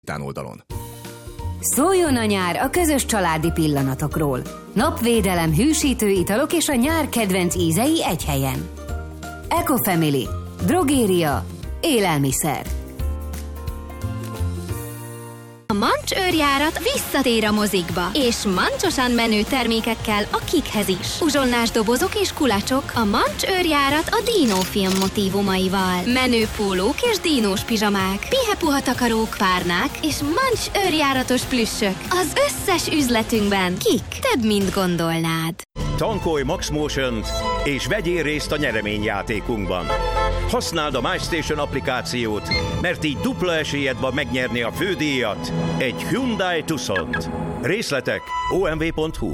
oldalon. Szóljon a nyár a közös családi pillanatokról. Napvédelem, hűsítő italok és a nyár kedvenc ízei egy helyen. Ecofamily. Drogéria. Élelmiszer. A Mancs őrjárat visszatér a mozikba, és mancsosan menő termékekkel a kikhez is. Uzsonnás dobozok és kulacsok, a Mancs őrjárat a dínófilm motívumaival. Menő pólók és dínós pizsamák, pihepuha takarók, párnák és Mancs őrjáratos plüssök. Az összes üzletünkben kik több, mint gondolnád. Tankolj Max Motion-t, és vegyél részt a nyereményjátékunkban. Használd a MyStation applikációt, mert így dupla esélyed van megnyerni a fődíjat, egy Hyundai Tucsont. Részletek omv.hu.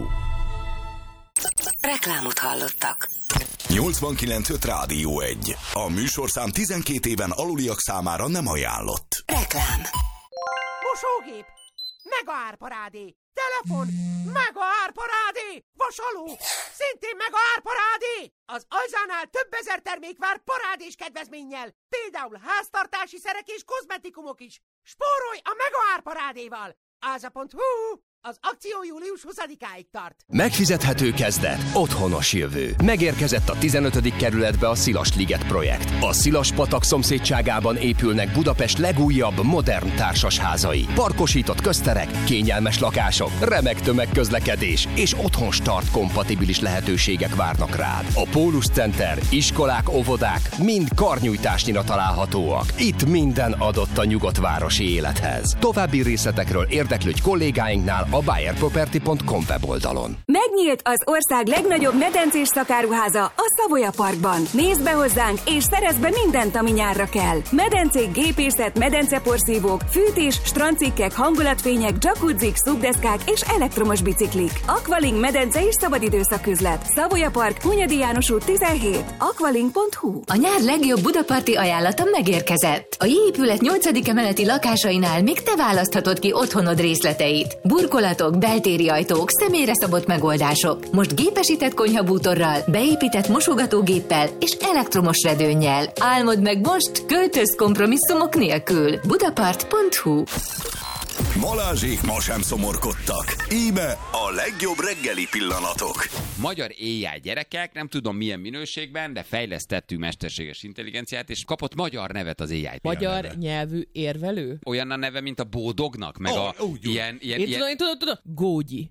Reklámot hallottak. 89.5 Rádió 1. A műsorszám 12 éven aluliak számára nem ajánlott. Reklám. Mosógép, mega árparádé. Telefon, mega árparádé. Vasaló, szintén mega árparádé. Az Alzánál több ezer termék vár parádés kedvezménnyel. Például háztartási szerek és kozmetikumok is. Spórolj a mega árparádéval. Áza.hu. Az akció július 20-áig tart. Megfizethető kezdet, otthonos jövő. Megérkezett a 15. kerületbe a Szilas-liget projekt. A Szilas-patak szomszédságában épülnek Budapest legújabb, modern társasházai. Parkosított közterek, kényelmes lakások, remek tömegközlekedés és otthonstart kompatibilis lehetőségek várnak rád. A Pólus Center, iskolák, óvodák mind karnyújtásnyira találhatóak. Itt minden adott a nyugodt városi élethez. További részletekről érdeklődj kollégáinknál a buyerproperty.com weboldalon. Megnyílt az ország legnagyobb medencés szakáruháza a Savoya Parkban. Nézd be hozzánk, és szerezd be mindent, ami nyárra kell. Medencék, gépészet, medenceporszívók, fűtés, strandcikkek, hangulatfények, jacuzzik, szubdeszkák és elektromos biciklik. Aqualink medence és szabadidőszaküzlet. Savoya Park, Hunyadi János út 17. aqualink.hu. A nyár legjobb budaparti ajánlata megérkezett. A J-épület 8. emeleti lakásainál még te választhatod ki otthonod részleteit. Burkolatok, beltéri ajtók, személyre szabott megoldások. Most gépesített konyhabútorral, beépített mosogatógéppel és elektromos redőnnyel. Álmod meg most, költöz kompromisszumok nélkül. Budapart.hu. Balázsék ma sem szomorkodtak. Íme a legjobb reggeli pillanatok. Magyar AI gyerekek, nem tudom milyen minőségben, de fejlesztettünk mesterséges intelligenciát, és kapott magyar nevet az AI. Magyar nyelvű érvelő? Olyan a neve, mint a Bódognak, meg a ilyen... Én tudom, Gógyi.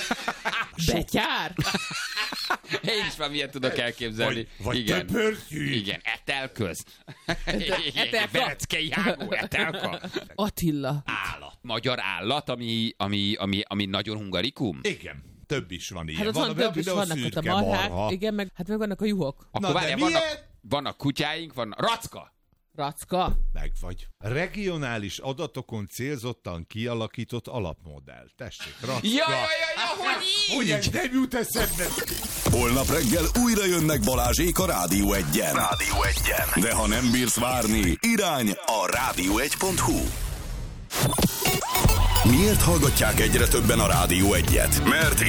Betyár. Én is már miért tudok elképzelni. Vagy töpörtyű. Igen, Etelköz. Etelka. Bereckei Ágó, Etelka. Attila. Állat. Magyar állat, ami nagyon hungarikum? Igen. Több is van ilyen. Hát ott több is vannak ott a marhák. Igen, meg vannak a juhok. Akkor várjál, vannak kutyáink, van Racka. Racka. Meg vagy. Regionális adatokon célzottan kialakított alapmodell. Tessék, Racka. Ja, hogy így? Ugye nem jut eszedbe. Holnap reggel újra jönnek Balázsék a Rádió 1-en. De ha nem bírsz várni, irány a rádió1.hu. Miért hallgatják egyre többen a Rádió 1-et? Mert